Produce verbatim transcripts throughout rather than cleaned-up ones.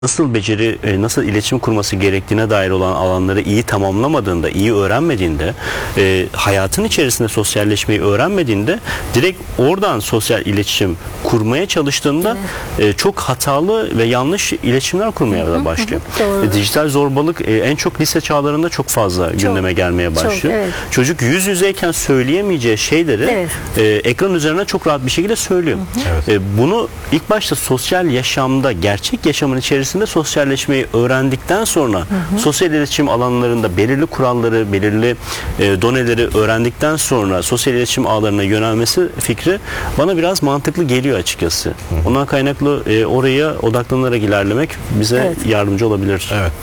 nasıl beceri, nasıl iletişim kurması gerektiğine dair olan alanları iyi tamamlamadığında, iyi öğrenmediğinde, e, hayatın içerisinde sosyalleşmeyi öğrenmediğinde direkt oradan sosyal iletişim kurmaya çalıştığında evet. e, çok hatalı ve yanlış iletişimler kurmaya da başlıyor. E, dijital zorbalık e, en çok lise çağlarında çok fazla çok, gündeme gelmeye başlıyor. Çok, evet. Çocuk yüz yüzeyken söyleyemeyeceği şeyleri evet. e, ekran üzerine çok rahat bir şekilde söylüyor. Hı hı. Evet. E, bunu ilk başta sosyal yaşamda, gerçek yaşamın içerisinde sosyalleşmeyi öğrendikten sonra hı hı. sosyal iletişim alanlarında belirli kuralları, belirli e, doneleri öğrendikten sonra sosyal iletişim ağlarına yönelmesi fikri bana biraz mantıklı geliyor açıkçası. Hı hı. Ondan kaynaklı e, oraya odaklanarak ilerlemek bize evet. yardımcı olabilir. Evet.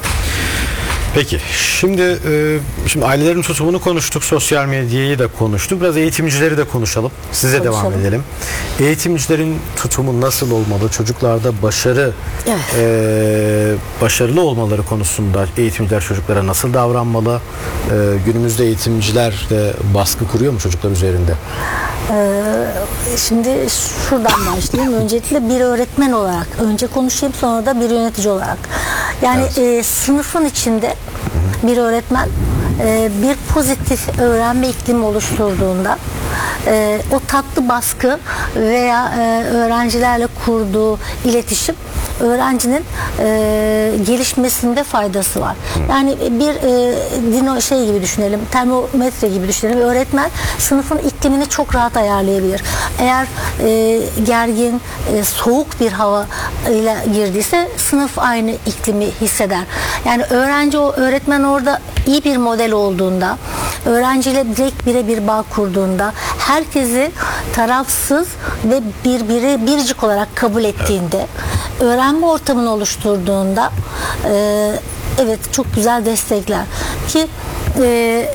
Peki şimdi e, şimdi ailelerin tutumunu konuştuk, sosyal medyayı da konuştuk, biraz eğitimcileri de konuşalım, size konuşalım. Devam edelim. Eğitimcilerin tutumu nasıl olmalı, çocuklarda başarı evet. e, başarılı olmaları konusunda eğitimciler çocuklara nasıl davranmalı, e, günümüzde eğitimciler de baskı kuruyor mu çocuklar üzerinde? Ee, şimdi şuradan başlayayım. Öncelikle bir öğretmen olarak önce konuşayım, sonra da bir yönetici olarak. Yani evet. e, sınıfın içinde bir öğretmen e, bir pozitif öğrenme iklimi oluşturduğunda e, o tatlı baskı veya e, öğrencilerle kurduğu iletişim öğrencinin e, gelişmesinde faydası var. Yani bir e, dino şey gibi düşünelim, termometre gibi düşünelim. Öğretmen sınıfın iklimini çok rahat ayarlayabilir. Eğer e, gergin, e, soğuk bir hava ile girdiyse sınıf aynı iklimi hisseder. Yani öğrenci o öğretmen orada iyi bir model olduğunda, öğrenciyle direkt birebir bağ kurduğunda, herkesi tarafsız ve birbiri biricik olarak kabul ettiğinde, öğrenme ortamını oluşturduğunda e, evet çok güzel destekler ki e,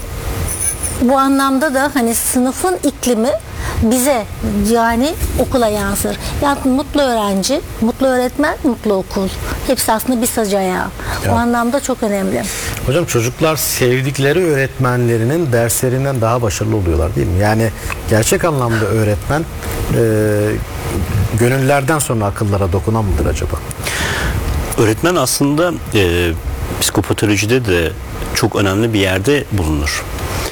bu anlamda da hani sınıfın iklimi bize yani okula yansır. Yani mutlu öğrenci, mutlu öğretmen, mutlu okul. Hepsi aslında bir sac ayağı. O anlamda çok önemli. Hocam çocuklar sevdikleri öğretmenlerinin derslerinden daha başarılı oluyorlar değil mi? Yani gerçek anlamda öğretmen e, gönüllerden sonra akıllara dokunan mıdır acaba? Öğretmen aslında e, psikopatolojide de çok önemli bir yerde bulunur.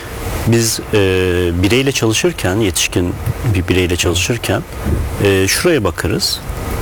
Biz e, bireyle çalışırken, yetişkin bir bireyle çalışırken e, şuraya bakarız.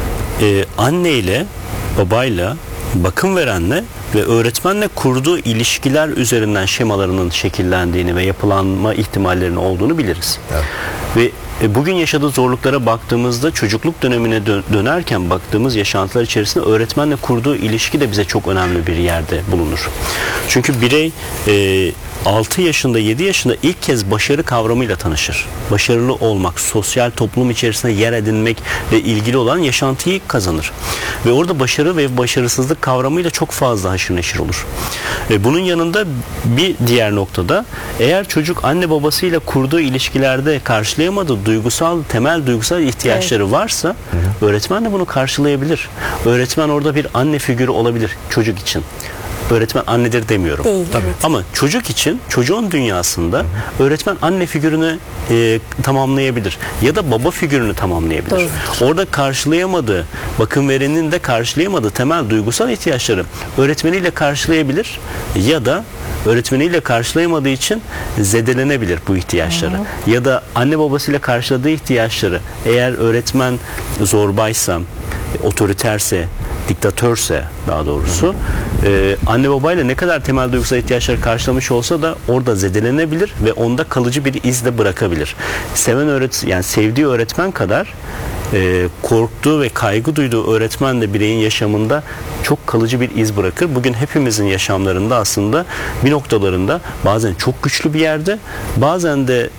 E, anneyle, babayla, bakım verenle ve öğretmenle kurduğu ilişkiler üzerinden şemalarının şekillendiğini ve yapılanma ihtimallerinin olduğunu biliriz. Evet. Ve bugün yaşadığı zorluklara baktığımızda çocukluk dönemine dönerken baktığımız yaşantılar içerisinde öğretmenle kurduğu ilişki de bize çok önemli bir yerde bulunur. Çünkü birey e, altı yaşında, yedi yaşında ilk kez başarı kavramıyla tanışır. Başarılı olmak, sosyal toplum içerisinde yer edinmekle ilgili olan yaşantıyı kazanır. Ve orada başarı ve başarısızlık kavramıyla çok fazla haşır neşir olur. Ve bunun yanında bir diğer noktada eğer çocuk anne babasıyla kurduğu ilişkilerde karşılayamadığı duygusal, temel duygusal ihtiyaçları evet. varsa hı hı. öğretmen de bunu karşılayabilir. Öğretmen orada bir anne figürü olabilir çocuk için. Öğretmen annedir demiyorum. Değil, Tabii. Evet. Ama çocuk için, çocuğun dünyasında hı hı. öğretmen anne figürünü e, tamamlayabilir. Ya da baba figürünü tamamlayabilir. Doğru. Orada karşılayamadığı, bakım verenin de karşılayamadığı temel duygusal ihtiyaçları öğretmeniyle karşılayabilir. Ya da öğretmeniyle karşılayamadığı için zedelenebilir bu ihtiyaçları. Hı hı. Ya da anne babasıyla karşıladığı ihtiyaçları eğer öğretmen zorbaysa, otoriterse, diktatörse daha doğrusu e, anne babayla ne kadar temel duygusal ihtiyaçları karşılamış olsa da orada zedelenebilir ve onda kalıcı bir iz de bırakabilir. Seven öğret yani sevdiği öğretmen kadar e, korktuğu ve kaygı duyduğu öğretmen de bireyin yaşamında çok kalıcı bir iz bırakır. Bugün hepimizin yaşamlarında aslında bir noktalarında bazen çok güçlü bir yerde, bazen de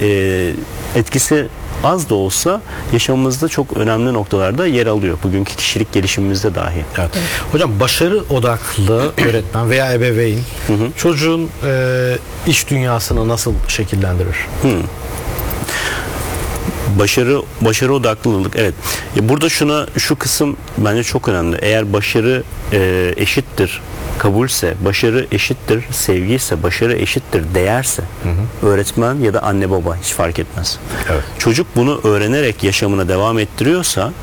e, etkisi az da olsa yaşamımızda çok önemli noktalarda yer alıyor. Bugünkü kişilik gelişimimizde dahi. Evet. Hocam başarı odaklı öğretmen veya ebeveyn hı hı. çocuğun e, iş dünyasını nasıl şekillendirir? Hı. Başarı başarı odaklılık evet. Burada şuna şu kısım bence çok önemli. Eğer başarı e, eşittir kabulse, başarı eşittir sevgi ise, başarı eşittir değerse hı hı. öğretmen ya da anne baba hiç fark etmez. Evet. Çocuk bunu öğrenerek yaşamına devam ettiriyorsa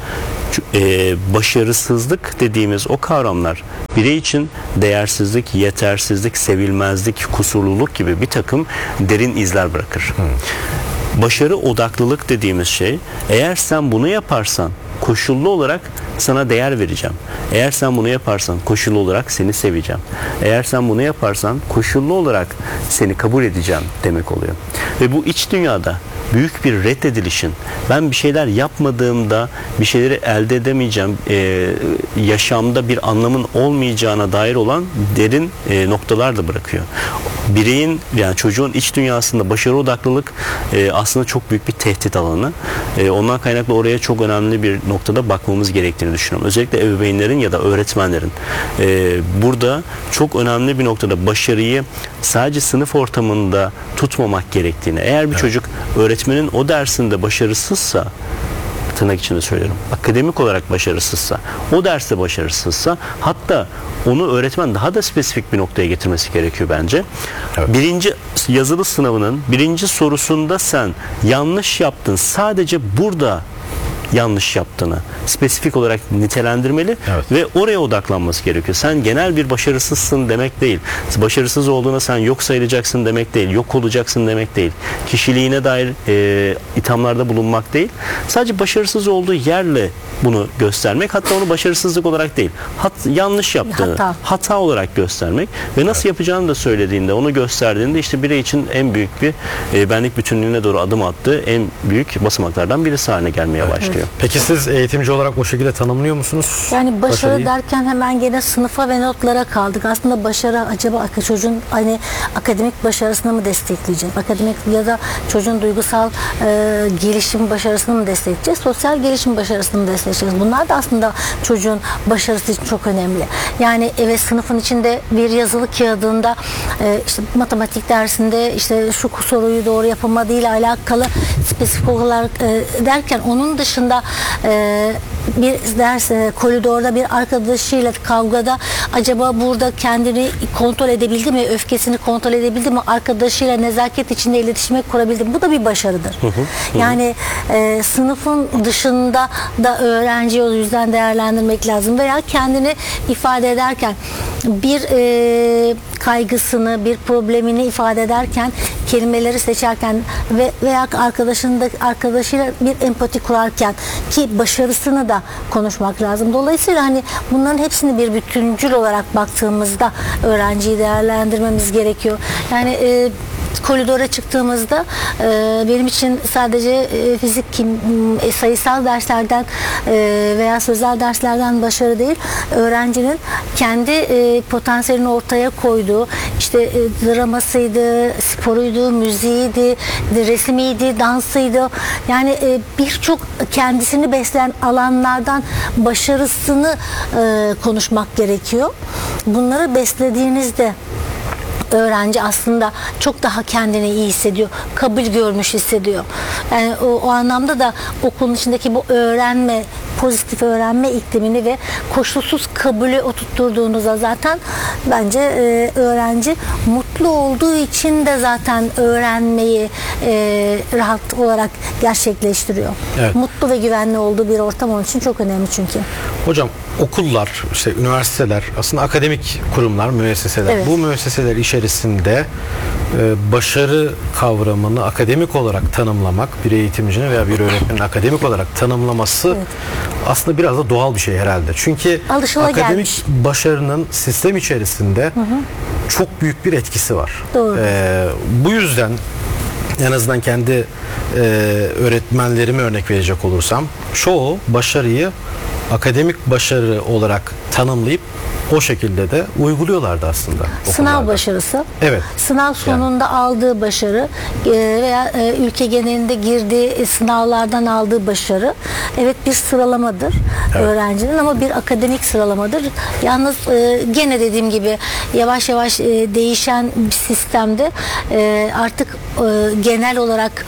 e, başarısızlık dediğimiz o kavramlar birey için değersizlik, yetersizlik, sevilmezlik, kusurluluk gibi bir takım derin izler bırakır. Hmm. Başarı odaklılık dediğimiz şey, eğer sen bunu yaparsan koşullu olarak sana değer vereceğim. Eğer sen bunu yaparsan koşullu olarak seni seveceğim. Eğer sen bunu yaparsan koşullu olarak seni kabul edeceğim demek oluyor. Ve bu iç dünyada büyük bir reddedilişin, ben bir şeyler yapmadığımda bir şeyleri elde edemeyeceğim, e, yaşamda bir anlamın olmayacağına dair olan derin e, noktalar da bırakıyor. Bireyin, yani çocuğun iç dünyasında başarı odaklılık e, aslında çok büyük bir tehdit alanı. E, ondan kaynaklı oraya çok önemli bir noktada bakmamız gerektiğini düşünüyorum. Özellikle ebeveynlerin ya da öğretmenlerin e, burada çok önemli bir noktada başarıyı sadece sınıf ortamında tutmamak gerektiğini. Eğer bir evet. çocuk öğretmenin o dersinde başarısızsa, tırnak içinde söylüyorum, akademik olarak başarısızsa, o derste başarısızsa, hatta onu öğretmen daha da spesifik bir noktaya getirmesi gerekiyor bence. Evet. Birinci yazılı sınavının birinci sorusunda sen yanlış yaptın, sadece burada yanlış yaptığını spesifik olarak nitelendirmeli evet. ve oraya odaklanması gerekiyor. Sen genel bir başarısızsın demek değil. Başarısız olduğuna sen yok sayılacaksın demek değil. Yok olacaksın demek değil. Kişiliğine dair e, ithamlarda bulunmak değil. Sadece başarısız olduğu yerle bunu göstermek. Hatta onu başarısızlık olarak değil. Hat, yanlış yaptığını hata. hata olarak göstermek ve nasıl evet. yapacağını da söylediğinde, onu gösterdiğinde işte birey için en büyük bir e, benlik bütünlüğüne doğru adım attığı en büyük basamaklardan birisi haline gelmeye evet. başlıyor. Peki siz eğitimci olarak o şekilde tanımlıyor musunuz? Yani başarı Başarıyı? derken hemen gene sınıfa ve notlara kaldık. Aslında başarı acaba çocuğun hani akademik başarısını mı destekleyecek? Akademik ya da çocuğun duygusal e, gelişim başarısını mı destekleyeceğiz? Sosyal gelişim başarısını mı destekleyeceğiz? Bunlar da aslında çocuğun başarısı için çok önemli. Yani evet, sınıfın içinde bir yazılı kağıdında e, işte matematik dersinde işte şu soruyu doğru yapamadığıyla alakalı spesifik olarak e, derken onun dışında e, bir ders e, koridorda bir arkadaşıyla kavgada acaba burada kendini kontrol edebildi mi, öfkesini kontrol edebildi mi, arkadaşıyla nezaket içinde iletişime kurabildi mi? Bu da bir başarıdır. Hı hı, hı. Yani e, sınıfın dışında da öğrenciyi o yüzden değerlendirmek lazım veya kendini ifade ederken bir e, kaygısını, bir problemini ifade ederken, kelimeleri seçerken ve veya arkadaşında arkadaşıyla bir empati kurarken ki başarısını da konuşmak lazım. Dolayısıyla hani bunların hepsini bir bütüncül olarak baktığımızda öğrenciyi değerlendirmemiz gerekiyor. Yani e, koridora çıktığımızda e, benim için sadece e, fizik, kim, e, sayısal derslerden e, veya sözel derslerden başarı değil, öğrencinin kendi e, potansiyelini ortaya koyduğu, işte e, dramasıydı, sporuydu, müziğiydi, resimiydi, dansıydı. Yani e, birçok kendisini besleyen alanlardan başarısını e, konuşmak gerekiyor. Bunları beslediğinizde öğrenci aslında çok daha kendini iyi hissediyor, kabul görmüş hissediyor. Yani o, o anlamda da okulun içindeki bu öğrenme, pozitif öğrenme iklimini ve koşulsuz kabulü oturtturduğunuzda zaten bence e, öğrenci mutlu olduğu için de zaten öğrenmeyi e, rahat olarak gerçekleştiriyor. Evet. Mutlu ve güvenli olduğu bir ortam onun için çok önemli çünkü. Hocam, okullar, işte üniversiteler aslında akademik kurumlar, müesseseler. Evet. Bu müesseseler içerisinde e, başarı kavramını akademik olarak tanımlamak, bir eğitimcinin veya bir öğretmenin akademik olarak tanımlaması evet. aslında biraz da doğal bir şey herhalde. Çünkü akademik gelmiş. başarının sistem içerisinde hı hı. çok büyük bir etkisi var. Doğru. E, bu yüzden en azından kendi e, öğretmenlerime örnek verecek olursam, çoğu başarıyı akademik başarı olarak tanımlayıp o şekilde de uyguluyorlardı aslında. Sınav okullarda. Başarısı. Evet. Sınav sonunda yani. aldığı başarı veya ülke genelinde girdiği sınavlardan aldığı başarı evet bir sıralamadır evet. öğrencinin, ama bir akademik sıralamadır. Yalnız gene dediğim gibi yavaş yavaş değişen bir sistemde artık genel olarak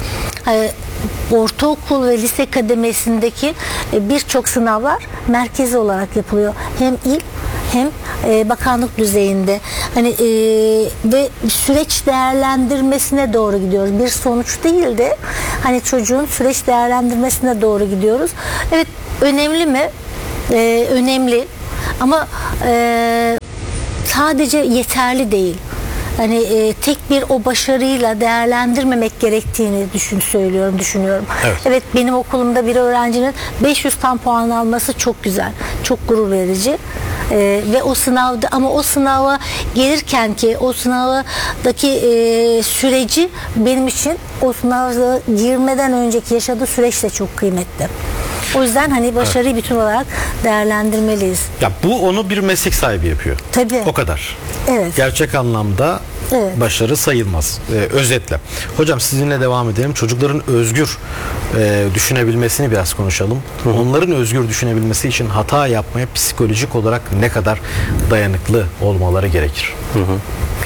ortaokul ve lise kademesindeki birçok sınavlar merkezi olarak yapılıyor. Hem il hem e, bakanlık düzeyinde. Hani e, ve süreç değerlendirmesine doğru gidiyoruz. Bir sonuç değil de hani çocuğun süreç değerlendirmesine doğru gidiyoruz. Evet, önemli mi? Ee, önemli ama e, sadece yeterli değil. Hani e, tek bir o başarıyla değerlendirmemek gerektiğini düşün söylüyorum, düşünüyorum. Evet. Evet, benim okulumda bir öğrencinin beş yüz tam puan alması çok güzel, çok gurur verici. Ee, ve o sınavda, ama o sınava gelirken ki o sınavdaki e, süreci benim için o sınava girmeden önceki yaşadığı süreç de çok kıymetli. O yüzden hani başarıyı bütün olarak değerlendirmeliyiz. Ya bu onu bir meslek sahibi yapıyor. Tabii. O kadar. Evet. Gerçek anlamda Evet. başarı sayılmaz. Ee, özetle. Hocam sizinle devam edelim. Çocukların özgür e, düşünebilmesini biraz konuşalım. Hı-hı. Onların özgür düşünebilmesi için hata yapmaya psikolojik olarak ne kadar dayanıklı olmaları gerekir? Hı hı.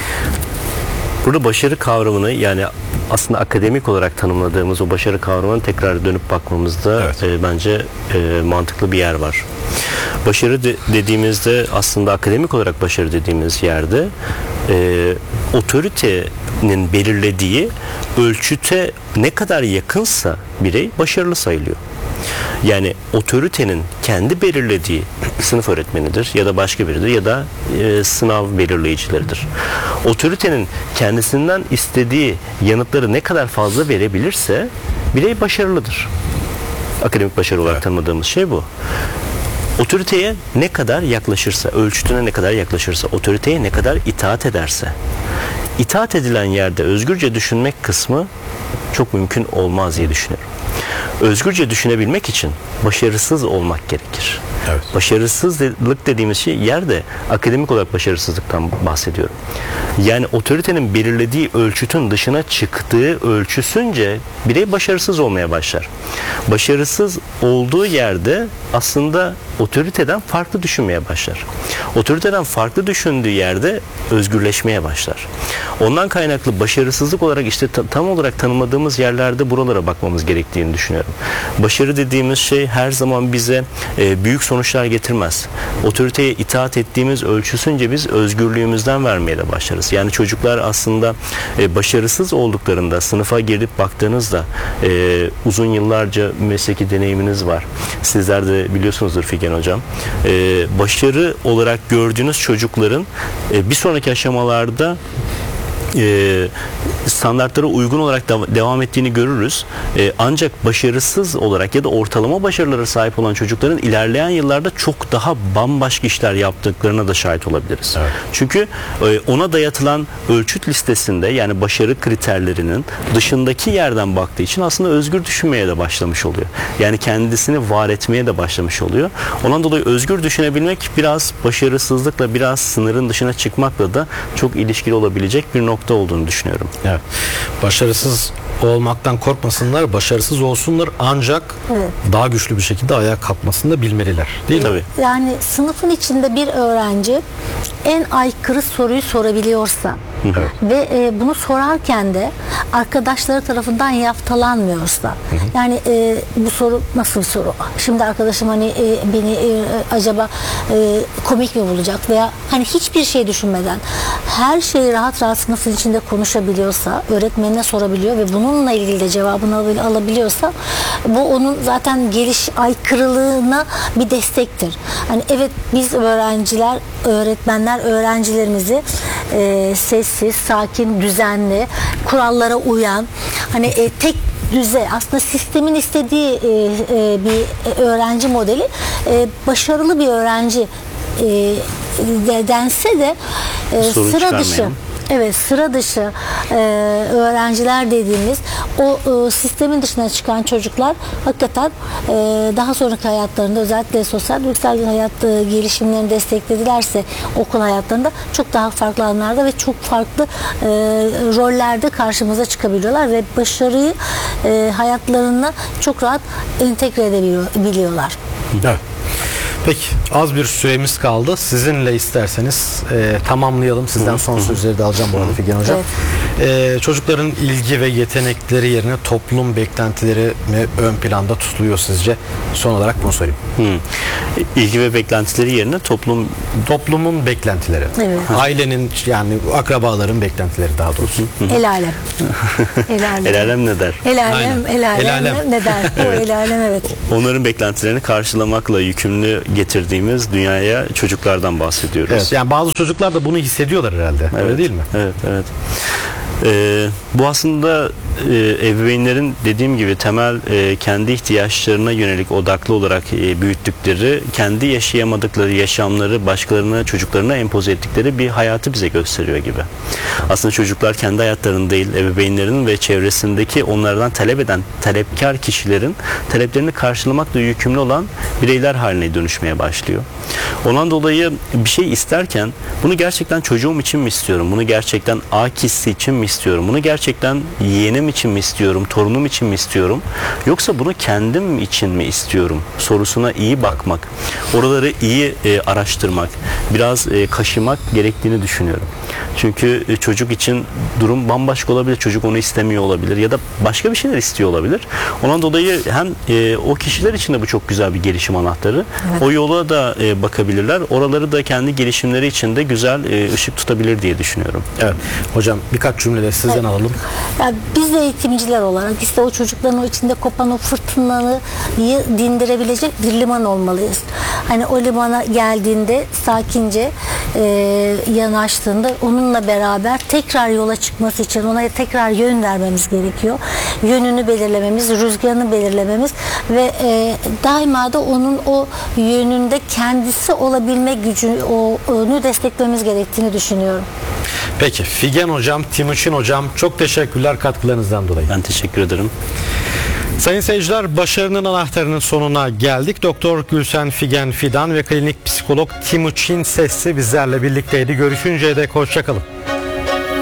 Burada başarı kavramını, yani aslında akademik olarak tanımladığımız o başarı kavramını tekrar dönüp bakmamızda evet. e, bence e, mantıklı bir yer var. Başarı de, dediğimizde aslında akademik olarak başarı dediğimiz yerde e, otoritenin belirlediği ölçüte ne kadar yakınsa birey başarılı sayılıyor. Yani otoritenin kendi belirlediği sınıf öğretmenidir ya da başka biridir ya da e, sınav belirleyicileridir. Otoritenin kendisinden istediği yanıtları ne kadar fazla verebilirse birey başarılıdır. Akademik başarı olarak evet. tanımladığımız şey bu. Otoriteye ne kadar yaklaşırsa, ölçütüne ne kadar yaklaşırsa, otoriteye ne kadar itaat ederse, itaat edilen yerde özgürce düşünmek kısmı çok mümkün olmaz diye düşünüyorum. Özgürce düşünebilmek için başarısız olmak gerekir. Evet. Başarısızlık dediğimiz şey yerde akademik olarak başarısızlıktan bahsediyorum. Yani otoritenin belirlediği ölçütün dışına çıktığı ölçüsünce birey başarısız olmaya başlar. Başarısız olduğu yerde aslında otoriteden farklı düşünmeye başlar. Otoriteden farklı düşündüğü yerde özgürleşmeye başlar. Ondan kaynaklı başarısızlık olarak işte tam olarak tanımladığımız yerlerde buralara bakmamız gerektiğini düşünüyorum. Başarı dediğimiz şey her zaman bize e, büyük sonuçlar getirmez. Otoriteye itaat ettiğimiz ölçüsünce biz özgürlüğümüzden vermeye de başlarız. Yani çocuklar aslında e, başarısız olduklarında sınıfa girip baktığınızda e, uzun yıllarca mesleki deneyiminiz var. Sizler de biliyorsunuzdur Figen Hocam. E, başarı olarak gördüğünüz çocukların e, bir sonraki aşamalarda e, standartlara uygun olarak da, devam ettiğini görürüz. E, ancak başarısız olarak ya da ortalama başarılara sahip olan çocukların ilerleyen yıllarda çok daha bambaşka işler yaptıklarına da şahit olabiliriz. Evet. Çünkü e, ona dayatılan ölçüt listesinde, yani başarı kriterlerinin dışındaki yerden baktığı için aslında özgür düşünmeye de başlamış oluyor. Yani kendisini var etmeye de başlamış oluyor. Ondan dolayı özgür düşünebilmek biraz başarısızlıkla, biraz sınırın dışına çıkmakla da çok ilişkili olabilecek bir nokta olduğunu düşünüyorum. Evet. Başarısız olmaktan korkmasınlar, başarısız olsunlar, ancak evet. daha güçlü bir şekilde ayağa kalkmasını da bilmeliler. Değil Tabii. mi? Yani sınıfın içinde bir öğrenci en aykırı soruyu sorabiliyorsa evet. ve e, bunu sorarken de arkadaşları tarafından yaftalanmıyorsa, hı hı. yani e, bu soru nasıl bir soru? Şimdi arkadaşım hani e, beni e, acaba e, komik mi bulacak veya hani hiçbir şey düşünmeden her şeyi rahat rahat sınıfın içinde konuşabiliyorsa, öğretmenine sorabiliyor ve bununla ilgili de cevabını alabiliyorsa, bu onun zaten geliş aykırılığına bir destektir. Hani evet, biz öğrenciler, öğretmenler öğrencilerimizi e, sessiz, sakin, düzenli, kurallara uyan, hani e, tek düze, aslında sistemin istediği e, e, bir öğrenci modeli, e, başarılı bir öğrenci e, de, dense de e, sıra dışı. Evet, sıra dışı e, öğrenciler dediğimiz o e, sistemin dışına çıkan çocuklar hakikaten e, daha sonraki hayatlarında, özellikle sosyal bilgisayar hayat e, gelişimlerini destekledilerse okul hayatlarında çok daha farklı alanlarda ve çok farklı e, rollerde karşımıza çıkabiliyorlar ve başarıyı e, hayatlarına çok rahat entegre edebiliyorlar. Evet. Peki az bir süremiz kaldı. Sizinle isterseniz e, tamamlayalım. Sizden son sözleri de alacağım bu arada Figen Hocam. E, çocukların ilgi ve yetenekleri yerine toplum beklentileri mi ön planda tutuluyor sizce? Son olarak bunu sorayım. Hı. İlgi ve beklentileri yerine toplum Toplumun beklentileri. Evet. Ailenin yani akrabaların beklentileri daha doğrusu. El alem. El alem. el alem ne der? El alem, Aynen. el alem, El alem. ne der? O el alem, evet. Onların beklentilerini karşılamakla yükümlü getirdiğimiz dünyaya çocuklardan bahsediyoruz. Evet, yani bazı çocuklar da bunu hissediyorlar herhalde. Öyle Evet, değil mi? Evet, evet. Ee, bu aslında e, ebeveynlerin dediğim gibi temel e, kendi ihtiyaçlarına yönelik odaklı olarak e, büyüttükleri, kendi yaşayamadıkları yaşamları başkalarına, çocuklarına empoze ettikleri bir hayatı bize gösteriyor gibi. Aslında çocuklar kendi hayatlarını değil, ebeveynlerin ve çevresindeki onlardan talep eden talepkar kişilerin taleplerini karşılamakla yükümlü olan bireyler haline dönüşmeye başlıyor. Ondan dolayı bir şey isterken bunu gerçekten çocuğum için mi istiyorum? Bunu gerçekten akisi için mi istiyorum? Bunu gerçekten yeğenim için mi istiyorum? Torunum için mi istiyorum? Yoksa bunu kendim için mi istiyorum? Sorusuna iyi bakmak, oraları iyi e, araştırmak, biraz e, kaşımak gerektiğini düşünüyorum. Çünkü e, çocuk için durum bambaşka olabilir. Çocuk onu istemiyor olabilir ya da başka bir şeyler istiyor olabilir. Ondan dolayı hem e, o kişiler için de bu çok güzel bir gelişim anahtarı. Evet. O yola da e, bakabilirler. Oraları da kendi gelişimleri için de güzel e, ışık tutabilir diye düşünüyorum. Evet. Hocam birkaç cümle de sizden Evet. alalım. Yani biz de eğitimciler olarak işte o çocukların o içinde kopan o fırtınayı dindirebilecek bir liman olmalıyız. Hani o limana geldiğinde sakince e, yanaştığında onunla beraber tekrar yola çıkması için ona tekrar yön vermemiz gerekiyor. Yönünü belirlememiz, rüzgarını belirlememiz ve e, daima da onun o yönünde kendisi olabilme gücünü, o, onu desteklememiz gerektiğini düşünüyorum. Peki Figen Hocam, Timuçin Hocam çok teşekkürler katkılarınızdan dolayı. Ben teşekkür ederim. Sayın seyirciler, başarının anahtarının sonuna geldik. Doktor Gülsen Figen Fidan ve klinik psikolog Timuçin Sessi bizlerle birlikteydi. Görüşünceye dek hoşça kalın.